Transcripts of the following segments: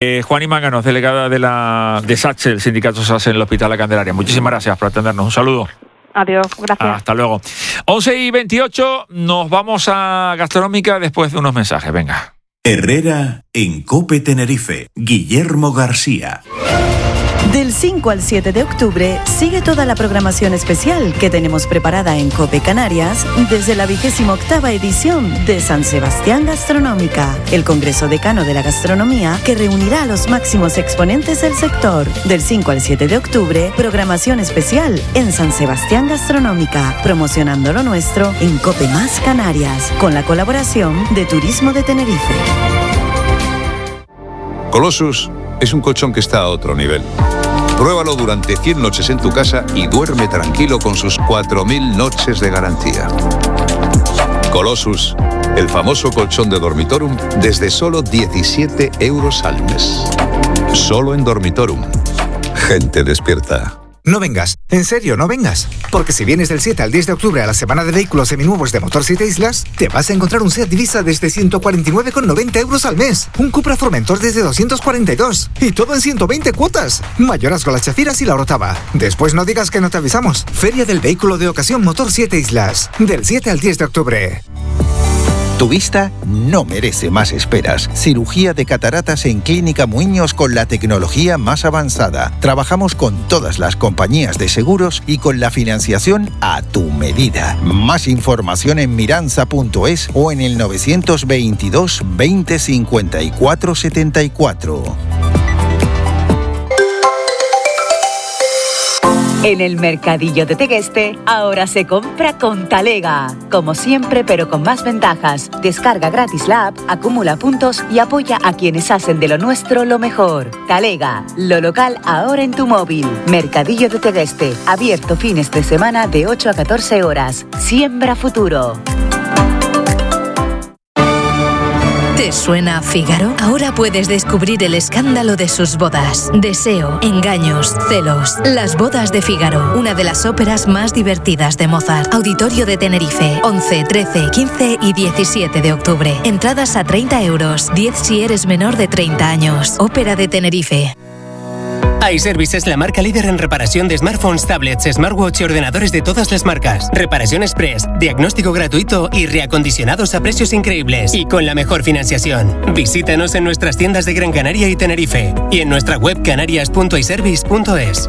Juani Manganos, delegada de SATSE, el sindicato SATSE en el Hospital La Candelaria. Muchísimas gracias por atendernos. Un saludo. Adiós, gracias. Hasta luego. 11:28, nos vamos a Gastronómica después de unos mensajes. Venga. Herrera en COPE Tenerife. Guillermo García. Del 5 al 7 de octubre sigue toda la programación especial que tenemos preparada en COPE Canarias desde la 28ª edición de San Sebastián Gastronómica, el Congreso Decano de la Gastronomía que reunirá a los máximos exponentes del sector. Del 5 al 7 de octubre, programación especial en San Sebastián Gastronómica, promocionando lo nuestro en COPE Más Canarias, con la colaboración de Turismo de Tenerife. Colossus es un colchón que está a otro nivel. Pruébalo durante 100 noches en tu casa y duerme tranquilo con sus 4.000 noches de garantía. Colossus, el famoso colchón de Dormitorum, desde solo 17 euros al mes. Solo en Dormitorum. Gente despierta. No vengas, en serio, no vengas. Porque si vienes del 7 al 10 de octubre a la semana de vehículos seminuevos de Motor 7 Islas, te vas a encontrar un Seat Divisa desde 149,90 euros al mes, un Cupra Formentor desde 242 y todo en 120 cuotas. Mayorazgo, Las Chafiras y La Orotava. Después no digas que no te avisamos. Feria del Vehículo de Ocasión Motor 7 Islas, del 7 al 10 de octubre. Tu vista no merece más esperas. Cirugía de cataratas en Clínica Muiños con la tecnología más avanzada. Trabajamos con todas las compañías de seguros y con la financiación a tu medida. Más información en miranza.es o en el 922 20 54 74. En el Mercadillo de Tegueste, ahora se compra con Talega. Como siempre, pero con más ventajas. Descarga gratis la app, acumula puntos y apoya a quienes hacen de lo nuestro lo mejor. Talega, lo local ahora en tu móvil. Mercadillo de Tegueste, abierto fines de semana de 8 a 14 horas. Siembra futuro. ¿Te suena a Fígaro? Ahora puedes descubrir el escándalo de sus bodas. Deseo, engaños, celos. Las bodas de Fígaro, una de las óperas más divertidas de Mozart. Auditorio de Tenerife, 11, 13, 15 y 17 de octubre. Entradas a 30 euros, 10 si eres menor de 30 años. Ópera de Tenerife. iService es la marca líder en reparación de smartphones, tablets, smartwatch y ordenadores de todas las marcas. Reparación express, diagnóstico gratuito y reacondicionados a precios increíbles y con la mejor financiación. Visítanos en nuestras tiendas de Gran Canaria y Tenerife y en nuestra web canarias.iservice.es.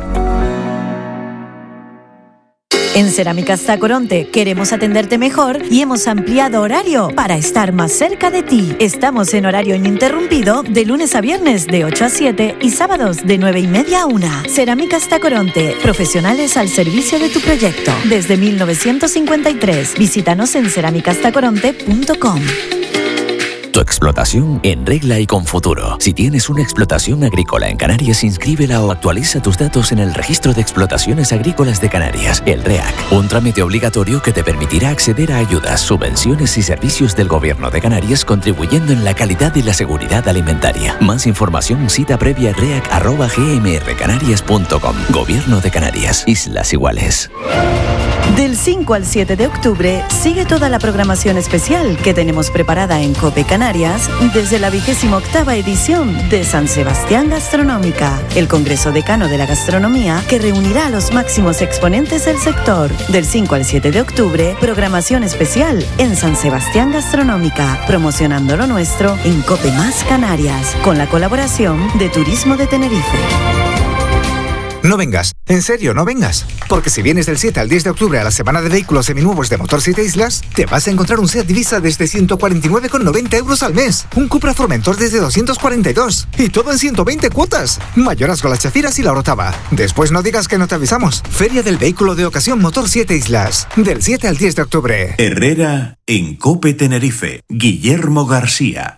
En Cerámicas Tacoronte queremos atenderte mejor y hemos ampliado horario para estar más cerca de ti. Estamos en horario ininterrumpido de lunes a viernes de 8 a 7 y sábados de 9:30 a 1. Cerámicas Tacoronte, profesionales al servicio de tu proyecto. Desde 1953, visítanos en cerámicastacoronte.com. Tu explotación en regla y con futuro. Si tienes una explotación agrícola en Canarias, inscríbela o actualiza tus datos en el Registro de Explotaciones Agrícolas de Canarias, el REAC. Un trámite obligatorio que te permitirá acceder a ayudas, subvenciones y servicios del Gobierno de Canarias, contribuyendo en la calidad y la seguridad alimentaria. Más información, cita previa reac@gmrcanarias.com. Gobierno de Canarias, Islas Iguales. Del 5 al 7 de octubre sigue toda la programación especial que tenemos preparada en COPE Canarias desde la 28ª edición de San Sebastián Gastronómica, el Congreso Decano de la Gastronomía que reunirá a los máximos exponentes del sector. Del 5 al 7 de octubre, programación especial en San Sebastián Gastronómica, promocionando lo nuestro en COPE Más Canarias, con la colaboración de Turismo de Tenerife. No vengas, en serio, no vengas. Porque si vienes del 7 al 10 de octubre a la semana de vehículos seminuevos de Motor 7 Islas, te vas a encontrar un Seat Divisa desde 149,90 euros al mes, un Cupra Formentor desde 242 y todo en 120 cuotas. Mayorazgo, Las Chafiras y La Orotava. Después no digas que no te avisamos. Feria del Vehículo de Ocasión Motor 7 Islas, del 7 al 10 de octubre. Herrera en COPE Tenerife. Guillermo García.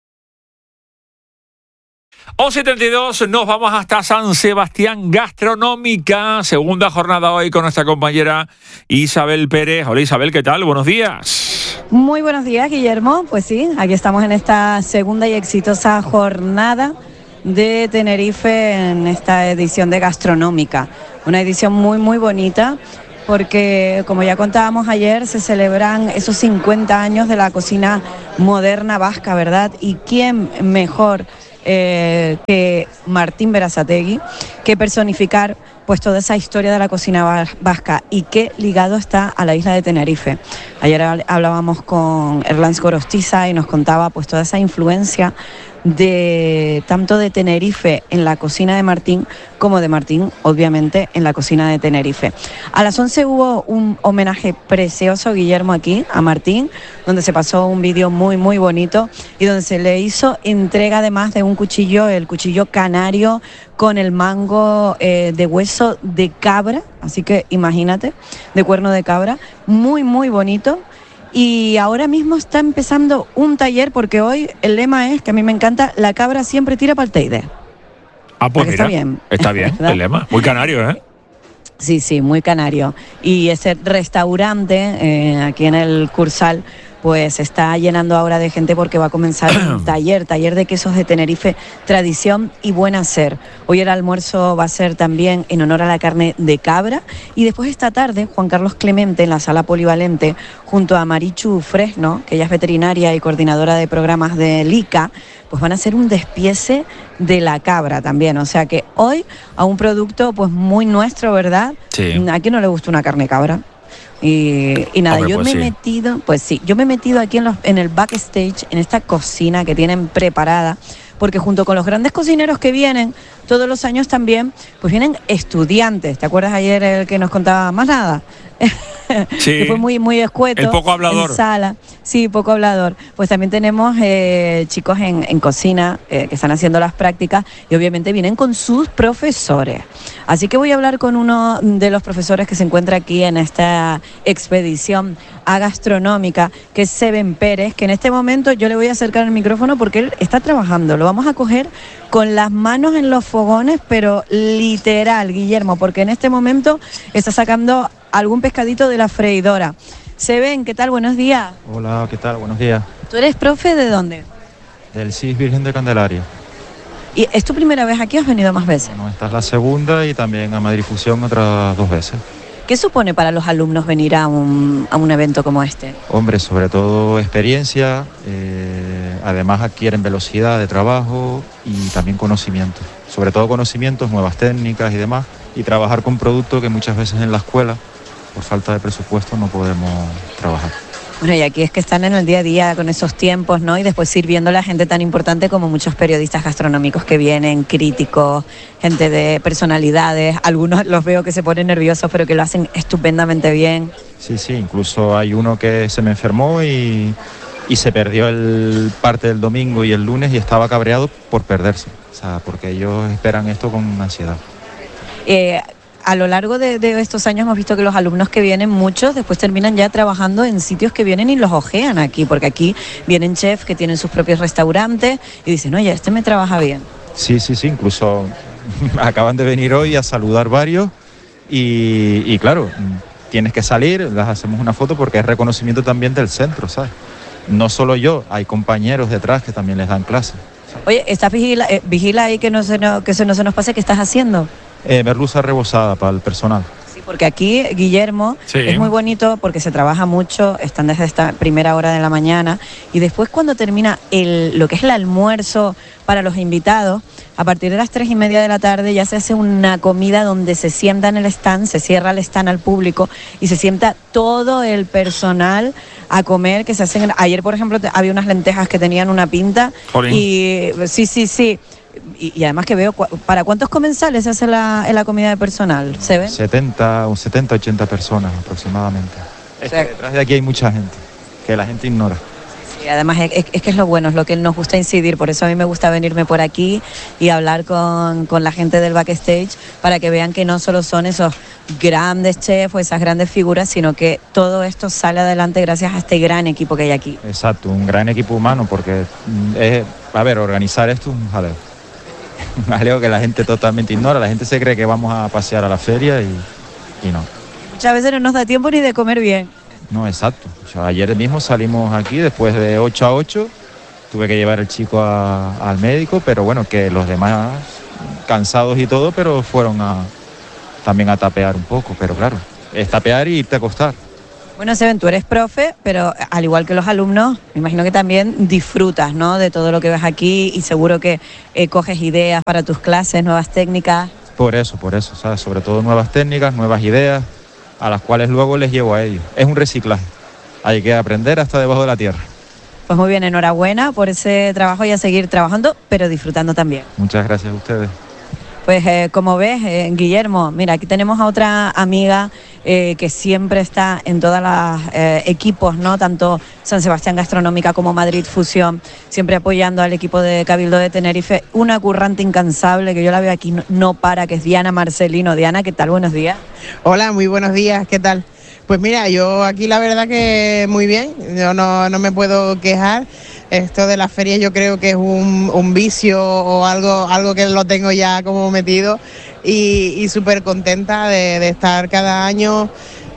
11:32, nos vamos hasta San Sebastián Gastronómica, segunda jornada hoy con nuestra compañera Isabel Pérez. Hola Isabel, ¿qué tal? Buenos días. Muy buenos días, Guillermo. Pues sí, aquí estamos en esta segunda y exitosa jornada de Tenerife en esta edición de Gastronómica. Una edición muy bonita porque, como ya contábamos ayer, se celebran esos 50 años de la cocina moderna vasca, ¿verdad? Y quién mejor que Martín Berasategui, que personificar pues toda esa historia de la cocina vasca y qué ligado está a la isla de Tenerife. Ayer hablábamos con Erlans Gorostiza y nos contaba pues toda esa influencia de tanto de Tenerife en la cocina de Martín como de Martín obviamente en la cocina de Tenerife. A las 11 hubo un homenaje precioso, Guillermo, aquí a Martín, donde se pasó un vídeo muy muy bonito y donde se le hizo entrega además de un cuchillo, el cuchillo canario con el mango de hueso de cabra, así que imagínate, de cuerno de cabra, muy muy bonito. Y ahora mismo está empezando un taller, porque hoy el lema es, que a mí me encanta, la cabra siempre tira para el Teide. Ah, pues mira, está bien ¿verdad? el lema, muy canario, ¿eh? Sí, sí, muy canario. Y ese restaurante aquí en el Cursal pues se está llenando ahora de gente porque va a comenzar un taller de quesos de Tenerife, tradición y buen hacer. Hoy el almuerzo va a ser también en honor a la carne de cabra y después esta tarde Juan Carlos Clemente en la sala polivalente junto a Marichu Fresno, que ella es veterinaria y coordinadora de programas de LICA, pues van a hacer un despiece de la cabra también, o sea que hoy a un producto pues muy nuestro, ¿verdad? Sí. ¿A quién no le gusta una carne cabra? Y nada, Hombre, yo pues me he sí. metido, pues sí, yo me he metido aquí en el backstage, en esta cocina que tienen preparada, porque junto con los grandes cocineros que vienen todos los años también, pues vienen estudiantes. ¿Te acuerdas ayer el que nos contaba más nada? Sí. Que fue muy, muy escueto. El poco hablador. En sala. Sí, poco hablador. Pues también tenemos chicos en cocina que están haciendo las prácticas y obviamente vienen con sus profesores. Así que voy a hablar con uno de los profesores que se encuentra aquí en esta expedición gastronómica, que es Seven Pérez, que en este momento yo le voy a acercar el micrófono porque él está trabajando. Lo vamos a coger con las manos en los fogones, pero literal, Guillermo, porque en este momento está sacando algún pescadito de la freidora. Seven, ¿qué tal? Buenos días. Hola, ¿qué tal? Buenos días. ¿Tú eres profe de dónde? Del CIS Virgen de Candelaria. ¿Y es tu primera vez aquí o has venido más veces? Bueno, esta es la segunda y también a Madrid Fusión otras 2 veces. ¿Qué supone para los alumnos venir a un evento como este? Hombre, sobre todo experiencia, además adquieren velocidad de trabajo y también conocimiento. Sobre todo conocimientos, nuevas técnicas y demás. Y trabajar con productos que muchas veces en la escuela, por falta de presupuesto, no podemos trabajar. Bueno, y aquí es que están en el día a día con esos tiempos, ¿no? Y después sirviendo a la gente tan importante como muchos periodistas gastronómicos que vienen, críticos, gente de personalidades. Algunos los veo que se ponen nerviosos, pero que lo hacen estupendamente bien. Sí, sí, incluso hay uno que se me enfermó y se perdió el parte del domingo y el lunes y estaba cabreado por perderse. O sea, porque ellos esperan esto con ansiedad. A lo largo de estos años hemos visto que los alumnos que vienen, muchos después terminan ya trabajando en sitios que vienen y los ojean aquí, porque aquí vienen chefs que tienen sus propios restaurantes y dicen, oye, este me trabaja bien. Sí, sí, sí, incluso acaban de venir hoy a saludar varios y claro, tienes que salir, les hacemos una foto porque es reconocimiento también del centro, ¿sabes? No solo yo, hay compañeros detrás que también les dan clases. Oye, ¿estás vigila ahí que no se nos pase? ¿Qué estás haciendo? Merluza rebozada para el personal. Sí, porque aquí, Guillermo, Sí. es muy bonito porque se trabaja mucho, están desde esta primera hora de la mañana y después cuando termina lo que es el almuerzo para los invitados, a partir de las 3:30 de la tarde ya se hace una comida donde se sienta en el stand, se cierra el stand al público y se sienta todo el personal a comer, que se hacen. Ayer, por ejemplo, había unas lentejas que tenían una pinta. Jolín. Y sí. Y además que veo, ¿para cuántos comensales se hace la comida de personal? ¿Se ve? 70, 80 personas aproximadamente. Es que detrás de aquí hay mucha gente, que la gente ignora. Sí, además es que es lo bueno, es lo que nos gusta incidir, por eso a mí me gusta venirme por aquí y hablar con la gente del backstage para que vean que no solo son esos grandes chefs o esas grandes figuras, sino que todo esto sale adelante gracias a este gran equipo que hay aquí. Exacto, un gran equipo humano porque organizar esto es un jaleo. Un jaleo que la gente totalmente ignora, la gente se cree que vamos a pasear a la feria y no. Muchas veces no nos da tiempo ni de comer bien. No, exacto. Ayer mismo salimos aquí después de 8 a 8, tuve que llevar al chico al médico, pero bueno, que los demás cansados y todo, pero fueron también a tapear un poco, pero claro, es tapear y irte a acostar. Bueno, Seven, tú eres profe, pero al igual que los alumnos, me imagino que también disfrutas, ¿no?, de todo lo que ves aquí y seguro que coges ideas para tus clases, nuevas técnicas. Por eso, ¿sabes? Sobre todo nuevas técnicas, nuevas ideas, a las cuales luego les llevo a ellos. Es un reciclaje. Hay que aprender hasta debajo de la tierra. Pues muy bien, enhorabuena por ese trabajo y a seguir trabajando, pero disfrutando también. Muchas gracias a ustedes. Pues como ves, Guillermo, mira, aquí tenemos a otra amiga que siempre está en todos los equipos, ¿no? Tanto San Sebastián Gastronómica como Madrid Fusión, siempre apoyando al equipo de Cabildo de Tenerife. Una currante incansable que yo la veo aquí, no para, que es Diana Marcelino. Diana, ¿qué tal? Buenos días. Hola, muy buenos días, ¿qué tal? Pues mira, yo aquí la verdad que muy bien, yo no me puedo quejar. Esto de las ferias yo creo que es un vicio o algo que lo tengo ya como metido y súper contenta de estar cada año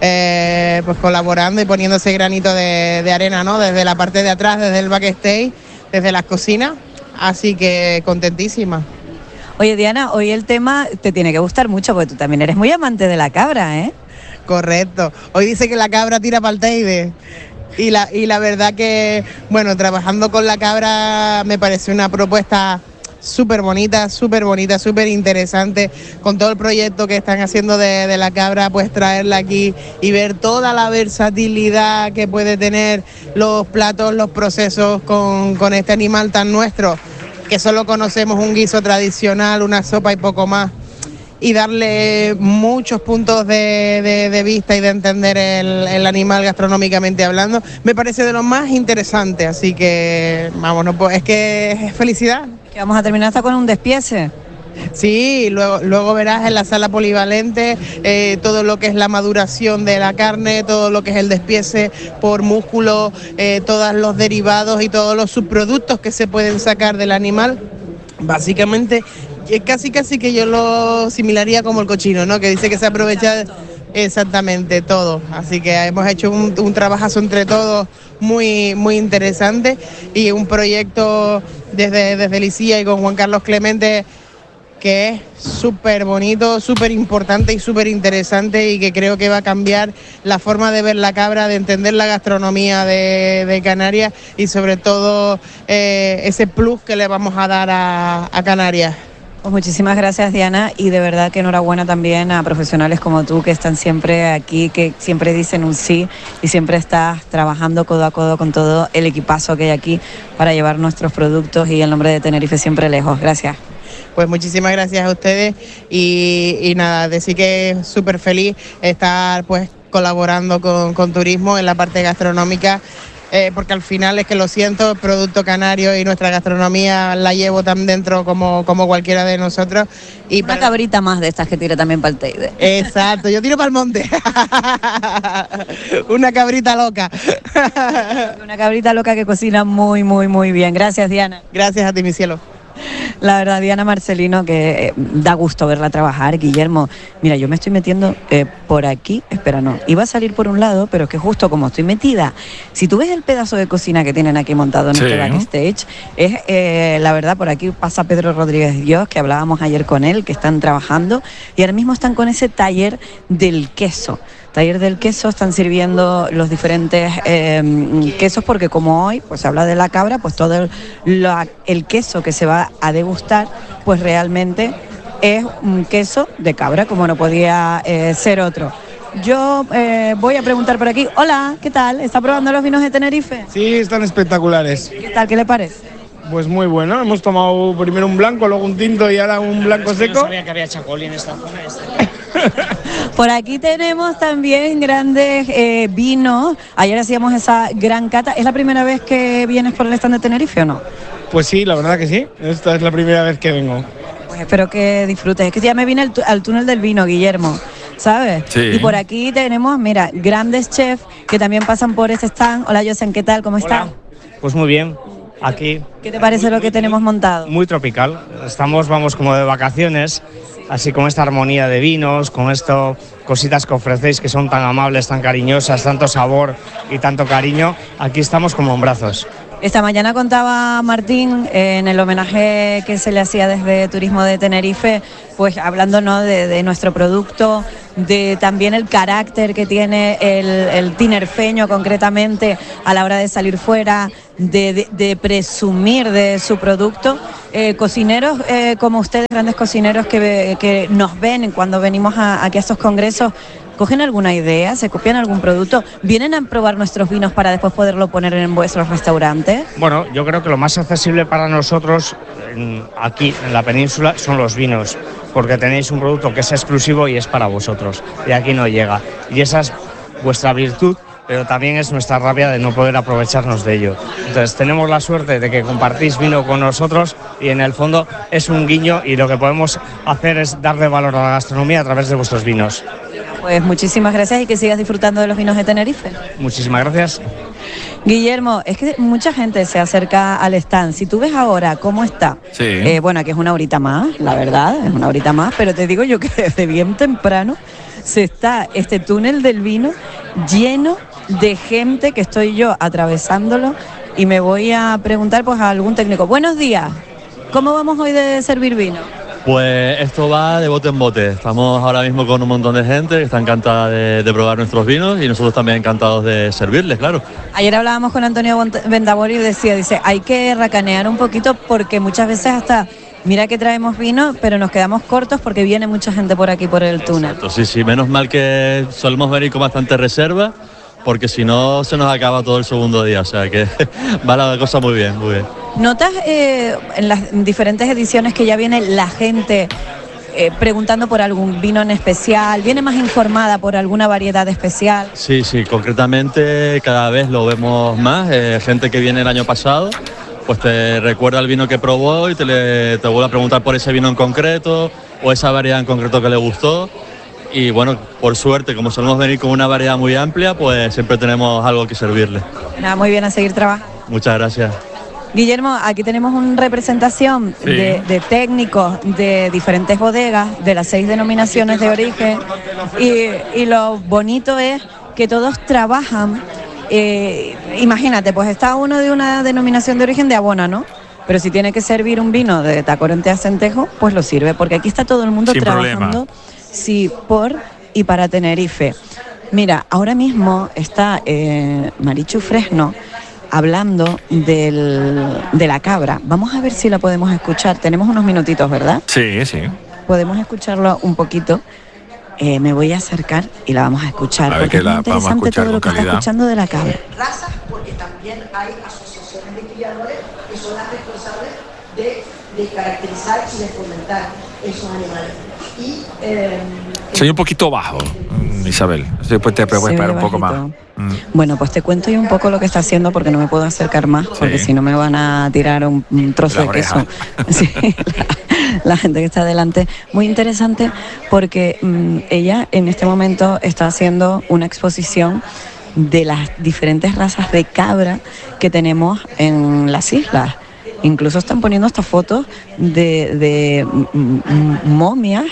pues colaborando y poniendo ese granito de arena, ¿no? Desde la parte de atrás, desde el backstage, desde las cocinas, así que contentísima. Oye, Diana, hoy el tema te tiene que gustar mucho porque tú también eres muy amante de la cabra, ¿eh? Correcto. Hoy dice que la cabra tira para el Teide. Y la verdad que, bueno, trabajando con la cabra me parece una propuesta súper bonita, súper interesante, con todo el proyecto que están haciendo de la cabra, pues traerla aquí y ver toda la versatilidad que puede tener los platos, los procesos con este animal tan nuestro, que solo conocemos un guiso tradicional, una sopa y poco más. Y darle muchos puntos de vista y de entender el animal gastronómicamente hablando, me parece de lo más interesante, así que vamos, es que es felicidad. Que vamos a terminar hasta con un despiece. Sí, luego verás en la sala polivalente todo lo que es la maduración de la carne, todo lo que es el despiece por músculo, todos los derivados y todos los subproductos que se pueden sacar del animal. Básicamente casi que yo lo similaría como el cochino, ¿no? Que dice que se aprovecha exactamente todo. Así que hemos hecho un trabajazo entre todos muy interesante y un proyecto desde Licía y con Juan Carlos Clemente que es súper bonito, súper importante y súper interesante y que creo que va a cambiar la forma de ver la cabra, de entender la gastronomía de Canarias y sobre todo ese plus que le vamos a dar a Canarias. Pues muchísimas gracias, Diana, y de verdad que enhorabuena también a profesionales como tú que están siempre aquí, que siempre dicen un sí y siempre estás trabajando codo a codo con todo el equipazo que hay aquí para llevar nuestros productos y el nombre de Tenerife siempre lejos. Gracias. Pues muchísimas gracias a ustedes y nada, decir que súper feliz estar pues colaborando con turismo en la parte gastronómica. Porque al final es que lo siento, el producto canario y nuestra gastronomía la llevo tan dentro como cualquiera de nosotros. Y una cabrita más de estas que tira también para el Teide. Exacto, yo tiro para el monte. Una cabrita loca. Una cabrita loca que cocina muy bien. Gracias, Diana. Gracias a ti, mi cielo. La verdad, Diana Marcelino, que da gusto verla trabajar. Guillermo, mira, yo me estoy metiendo por aquí, espera, no, iba a salir por un lado, pero es que justo como estoy metida, si tú ves el pedazo de cocina que tienen aquí montado en este backstage, es la verdad, por aquí pasa Pedro Rodríguez Dios, que hablábamos ayer con él, que están trabajando, y ahora mismo están con ese taller del queso. Taller del queso, están sirviendo los diferentes quesos, porque como hoy pues se habla de la cabra, pues todo el queso que se va a degustar pues realmente es un queso de cabra, como no podía ser otro. Yo voy a preguntar por aquí. Hola, ¿qué tal? ¿Está probando los vinos de Tenerife? Sí, están espectaculares. ¿Qué tal? ¿Qué le parece? Pues muy bueno, hemos tomado primero un blanco, luego un tinto y ahora un blanco seco. No sabía que había chacolí en esta zona. Por aquí tenemos también grandes vinos. Ayer hacíamos esa gran cata. ¿Es la primera vez que vienes por el stand de Tenerife o no? Pues sí, la verdad que sí. Esta es la primera vez que vengo. Pues espero que disfrutes. Es que ya me vine al túnel del vino, Guillermo, ¿sabes? Sí. Y por aquí tenemos, mira, grandes chefs que también pasan por este stand. Hola, Josen, ¿qué tal? ¿Cómo estás? Pues muy bien. Aquí. ¿Qué te parece lo que tenemos montado? Muy tropical. Vamos como de vacaciones, así con esta armonía de vinos, con esto, cositas que ofrecéis que son tan amables, tan cariñosas, tanto sabor y tanto cariño. Aquí estamos como en brazos. Esta mañana contaba Martín en el homenaje que se le hacía desde Turismo de Tenerife, pues hablando, ¿no?, de nuestro producto, de también el carácter que tiene el tinerfeño concretamente a la hora de salir fuera, de presumir de su producto. Cocineros como ustedes, grandes cocineros que nos ven cuando venimos aquí a estos congresos, ¿cogen alguna idea? ¿Se copian algún producto? ¿Vienen a probar nuestros vinos para después poderlo poner en vuestros restaurantes? Bueno, yo creo que lo más accesible para nosotros aquí en la península son los vinos, porque tenéis un producto que es exclusivo y es para vosotros, y aquí no llega. Y esa es vuestra virtud, pero también es nuestra rabia de no poder aprovecharnos de ello. Entonces tenemos la suerte de que compartís vino con nosotros y en el fondo es un guiño, y lo que podemos hacer es darle valor a la gastronomía a través de vuestros vinos. Pues muchísimas gracias y que sigas disfrutando de los vinos de Tenerife. Muchísimas gracias. Guillermo, es que mucha gente se acerca al stand. Si tú ves ahora cómo está, sí. Bueno, aquí es una horita más, la verdad, es una horita más, pero te digo yo que desde bien temprano se está este túnel del vino lleno de gente, que estoy yo atravesándolo, y me voy a preguntar pues a algún técnico. Buenos días, ¿cómo vamos hoy de servir vino? Pues esto va de bote en bote. Estamos ahora mismo con un montón de gente que está encantada de probar nuestros vinos, y nosotros también encantados de servirles, claro. Ayer hablábamos con Antonio Vendabori y dice, hay que racanear un poquito porque muchas veces hasta, mira que traemos vino, pero nos quedamos cortos porque viene mucha gente por aquí, por el túnel. Exacto, sí, menos mal que solemos venir con bastante reserva, porque si no se nos acaba todo el segundo día, o sea que va la cosa muy bien, muy bien. ¿Notas en las diferentes ediciones que ya viene la gente preguntando por algún vino en especial? ¿Viene más informada por alguna variedad especial? Sí, concretamente cada vez lo vemos más. Gente que viene el año pasado, pues te recuerda el vino que probó y te vuelve a preguntar por ese vino en concreto o esa variedad en concreto que le gustó. Y bueno, por suerte, como solemos venir con una variedad muy amplia, pues siempre tenemos algo que servirle. Nada, muy bien, a seguir trabajando. Muchas gracias. Guillermo, aquí tenemos una representación de técnicos de diferentes bodegas, de las 6 denominaciones de origen, y lo bonito es que todos trabajan. Imagínate, pues está uno de una denominación de origen de Abona, ¿no? Pero si tiene que servir un vino de Tacoronte a Centejo, pues lo sirve, porque aquí está todo el mundo sin trabajando, problema. Sí, por y para Tenerife. Mira, ahora mismo está Marichu Fresno hablando de la cabra. Vamos a ver si la podemos escuchar. Tenemos unos minutitos, ¿verdad? Sí. Podemos escucharlo un poquito. Me voy a acercar y la vamos a escuchar, porque es muy interesante todo lo que está escuchando de la cabra. Razas, porque también hay asociaciones de criadores que son las responsables de caracterizar y de fomentar esos animales. Soy un poquito bajo, Isabel. Después te puedes esperar un poco más. Bueno, pues te cuento yo un poco lo que está haciendo, porque no me puedo acercar más, porque si no me van a tirar un trozo de queso. Sí, la gente que está delante. Muy interesante, porque ella en este momento está haciendo una exposición de las diferentes razas de cabra que tenemos en las islas. Incluso están poniendo estas fotos de momias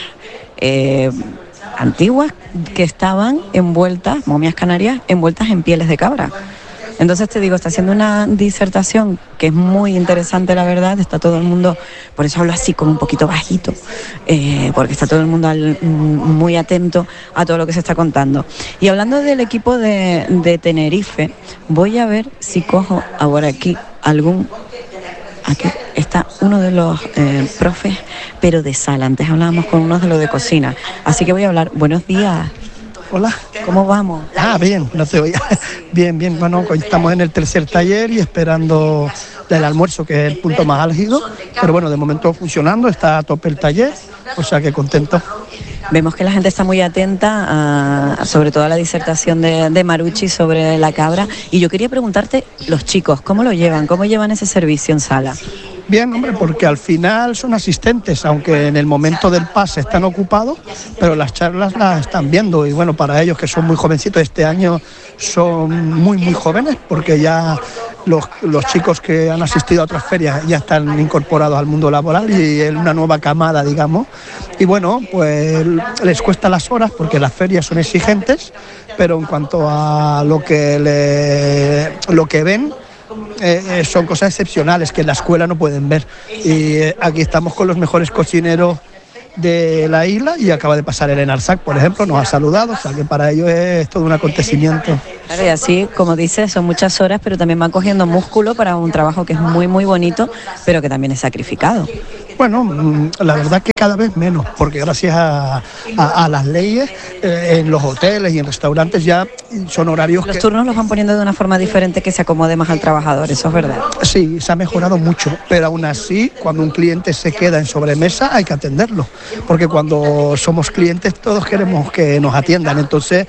antiguas que estaban envueltas, momias canarias, envueltas en pieles de cabra. Entonces te digo, está haciendo una disertación que es muy interesante, la verdad. Está todo el mundo, por eso hablo así como un poquito bajito, porque está todo el mundo muy atento a todo lo que se está contando. Y hablando del equipo de Tenerife, voy a ver si cojo ahora aquí aquí está uno de los profes, pero de sala. Antes hablábamos con uno de los de cocina. Así que voy a hablar. Buenos días. Hola. ¿Cómo vamos? Bien, no se oía. Bien. Bueno, hoy estamos en el tercer taller y esperando el almuerzo, que es el punto más álgido. Pero bueno, de momento funcionando, está a tope el taller, o sea que contento. Vemos que la gente está muy atenta, sobre todo a la disertación de Marucci sobre la cabra. Y yo quería preguntarte, los chicos, ¿cómo lo llevan? ¿Cómo llevan ese servicio en sala? Bien, hombre, porque al final son asistentes, aunque en el momento del pase están ocupados, pero las charlas las están viendo. Y bueno, para ellos, que son muy jovencitos, este año son muy jóvenes, porque ya los chicos que han asistido a otras ferias ya están incorporados al mundo laboral y es una nueva camada, digamos. Y bueno, pues les cuesta las horas porque las ferias son exigentes, pero en cuanto a lo que ven, son cosas excepcionales que en la escuela no pueden ver. Y aquí estamos con los mejores cocineros de la isla y acaba de pasar Elena Arzac, por ejemplo, nos ha saludado, o sea que para ellos es todo un acontecimiento. Claro, y así, como dices, son muchas horas, pero también van cogiendo músculo para un trabajo que es muy, muy bonito, pero que también es sacrificado. Bueno, la verdad que cada vez menos, porque gracias a las leyes, en los hoteles y en restaurantes ya son horarios Los turnos los van poniendo de una forma diferente que se acomode más al trabajador, eso es verdad. Sí, se ha mejorado mucho, pero aún así, cuando un cliente se queda en sobremesa, hay que atenderlo, porque cuando somos clientes todos queremos que nos atiendan, entonces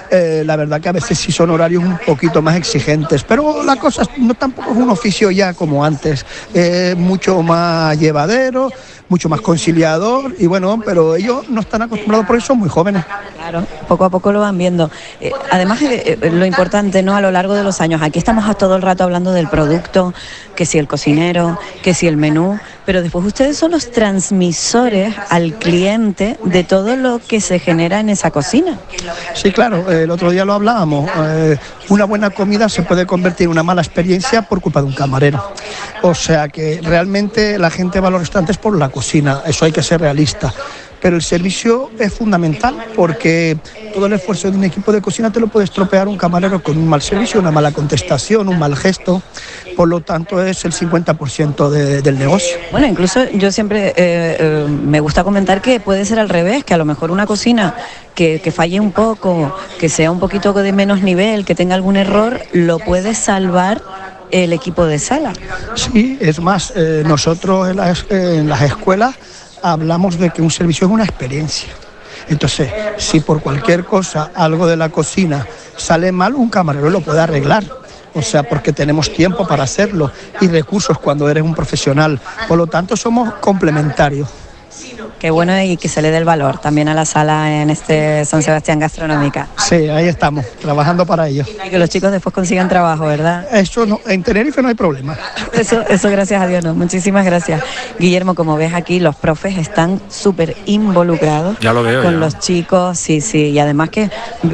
la verdad que a veces sí son horarios un poquito más exigentes, pero la cosa no tampoco es un oficio ya como antes, mucho más llevadero, mucho más conciliador y bueno, pero ellos no están acostumbrados porque son muy jóvenes. Claro, poco a poco lo van viendo. Además, lo importante, ¿no? A lo largo de los años, aquí estamos todo el rato hablando del producto, que si el cocinero, que si el menú, pero después ustedes son los transmisores al cliente de todo lo que se genera en esa cocina. Sí, claro, el otro día lo hablábamos, una buena comida se puede convertir en una mala experiencia por culpa de un camarero. O sea que realmente la gente va a los restaurantes por la cocina, eso hay que ser realista. Pero el servicio es fundamental porque todo el esfuerzo de un equipo de cocina te lo puede estropear un camarero con un mal servicio, una mala contestación, un mal gesto. Por lo tanto, es el 50% del negocio. Bueno, incluso yo siempre me gusta comentar que puede ser al revés, que a lo mejor una cocina que falle un poco, que sea un poquito de menos nivel, que tenga algún error, lo puede salvar el equipo de sala. Sí, es más, nosotros en las escuelas hablamos de que un servicio es una experiencia. Entonces, si por cualquier cosa algo de la cocina sale mal, un camarero lo puede arreglar. O sea, porque tenemos tiempo para hacerlo y recursos cuando eres un profesional. Por lo tanto, somos complementarios. Qué bueno, y que se le dé el valor también a la sala en este San Sebastián Gastronómica. Sí, ahí estamos, trabajando para ello. Y que los chicos después consigan trabajo, ¿verdad? Eso no, en Tenerife no hay problema. Eso gracias a Dios no. Muchísimas gracias. Guillermo, como ves aquí, los profes están súper involucrados. Ya lo veo. Con ya. los chicos, sí. Y además que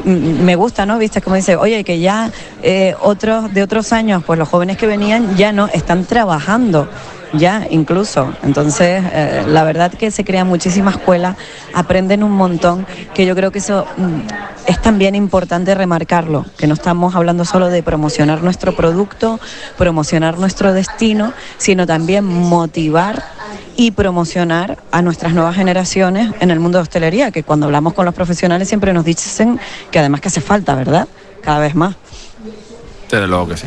me gusta, ¿no? Viste, como dice, oye, que ya otros de otros años, pues los jóvenes que venían ya no están trabajando. Ya, incluso. Entonces, la verdad que se crean muchísimas escuelas, aprenden un montón, que yo creo que eso es también importante remarcarlo, que no estamos hablando solo de promocionar nuestro producto, promocionar nuestro destino, sino también motivar y promocionar a nuestras nuevas generaciones en el mundo de hostelería, que cuando hablamos con los profesionales siempre nos dicen que además que hace falta, ¿verdad? Cada vez más. Desde luego que sí.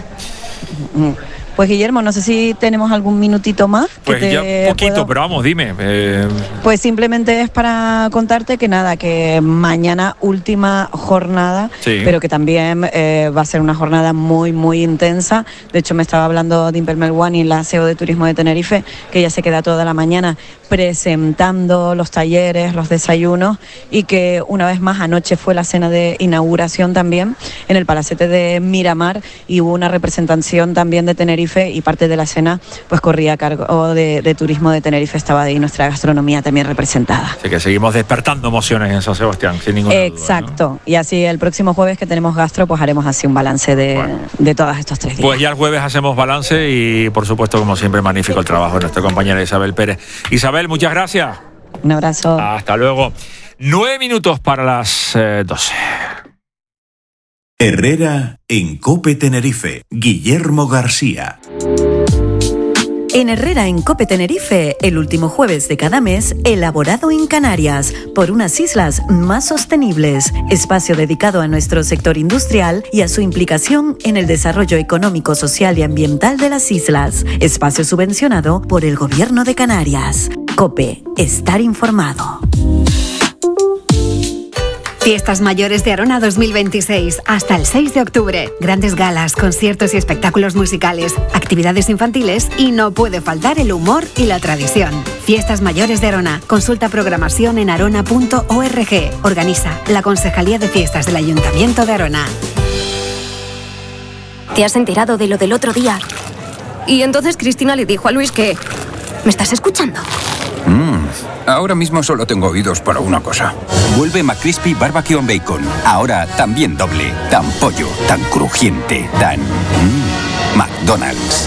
Pues Guillermo, no sé si tenemos algún minutito más. Pues ya poquito, pero vamos, dime. Pues simplemente es para contarte que nada, que mañana última jornada, sí, pero que también va a ser una jornada muy, muy intensa. De hecho, me estaba hablando Dimple Melwani, la CEO de Turismo de Tenerife, que ya se queda toda la mañana presentando los talleres, los desayunos, y que una vez más anoche fue la cena de inauguración también en el Palacete de Miramar, y hubo una representación también de Tenerife, y parte de la cena pues corría a cargo de Turismo de Tenerife, estaba ahí nuestra gastronomía también representada. Así que seguimos despertando emociones en San Sebastián, sin ninguna duda. Exacto, ¿no? Y así el próximo jueves que tenemos gastro, pues haremos así un balance de todos estos 3 días. Pues ya el jueves hacemos balance y por supuesto, como siempre, magnífico el trabajo de nuestra compañera Isabel Pérez. Isabel, muchas gracias. Un abrazo. Hasta luego. 9 minutos para las 12. Herrera en COPE Tenerife. Guillermo García. En Herrera en COPE Tenerife, el último jueves de cada mes, elaborado en Canarias, por unas islas más sostenibles. Espacio dedicado a nuestro sector industrial y a su implicación en el desarrollo económico, social y ambiental de las islas. Espacio subvencionado por el Gobierno de Canarias. COPE, estar informado. Fiestas Mayores de Arona 2026, hasta el 6 de octubre. Grandes galas, conciertos y espectáculos musicales, actividades infantiles y no puede faltar el humor y la tradición. Fiestas Mayores de Arona. Consulta programación en arona.org. Organiza la Concejalía de Fiestas del Ayuntamiento de Arona. ¿Te has enterado de lo del otro día? Y entonces Cristina le dijo a Luis que... ¿Me estás escuchando? Ahora mismo solo tengo oídos para una cosa. Vuelve McCrispy Barbecue and Bacon. Ahora también doble. Tan pollo, tan crujiente, tan... McDonald's.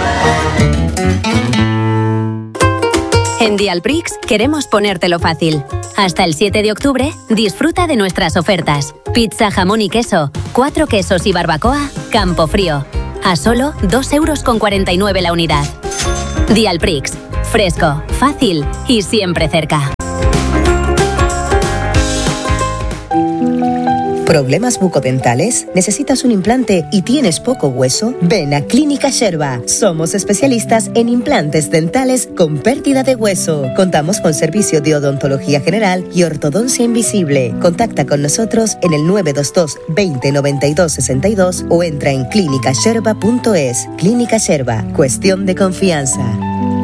En Dialprix queremos ponértelo fácil. Hasta el 7 de octubre, disfruta de nuestras ofertas. Pizza, jamón y queso, 4 quesos y barbacoa, Campofrío. A solo 2,49 € la unidad. Dialprix. Fresco, fácil y siempre cerca. ¿Problemas bucodentales? ¿Necesitas un implante y tienes poco hueso? Ven a Clínica Sherba. Somos especialistas en implantes dentales con pérdida de hueso. Contamos con servicio de odontología general y ortodoncia invisible. Contacta con nosotros en el 922 20 92 62 o entra en clinicasherba.es. Clínica Sherba. Cuestión de confianza.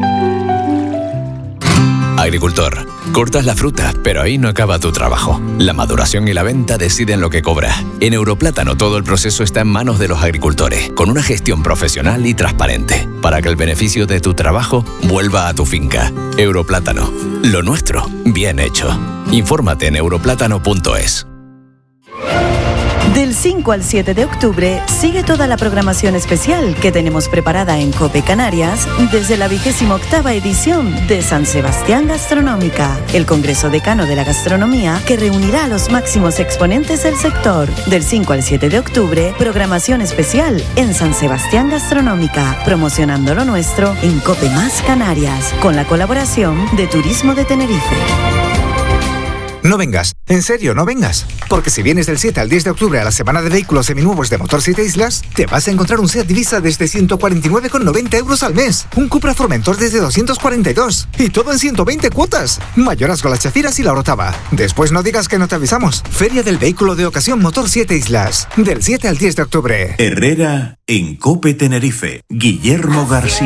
Agricultor, cortas la fruta, pero ahí no acaba tu trabajo. La maduración y la venta deciden lo que cobras. En Europlátano todo el proceso está en manos de los agricultores, con una gestión profesional y transparente, para que el beneficio de tu trabajo vuelva a tu finca. Europlátano, lo nuestro, bien hecho. Infórmate en europlátano.es. Del 5 al 7 de octubre, sigue toda la programación especial que tenemos preparada en COPE Canarias desde la 28ª edición de San Sebastián Gastronómica, el Congreso Decano de la Gastronomía que reunirá a los máximos exponentes del sector. Del 5 al 7 de octubre, programación especial en San Sebastián Gastronómica, promocionando lo nuestro en COPE Más Canarias, con la colaboración de Turismo de Tenerife. No vengas, en serio, no vengas. Porque si vienes del 7 al 10 de octubre a la semana de vehículos seminuevos de Motor 7 Islas, te vas a encontrar un SEAT Divisa desde 149,90 € al mes, un Cupra Formentor desde 242 y todo en 120 cuotas. Mayorazgo Las Chafiras y La Orotava. Después no digas que no te avisamos. Feria del Vehículo de Ocasión Motor 7 Islas, del 7 al 10 de octubre. Herrera en COPE Tenerife. Guillermo García.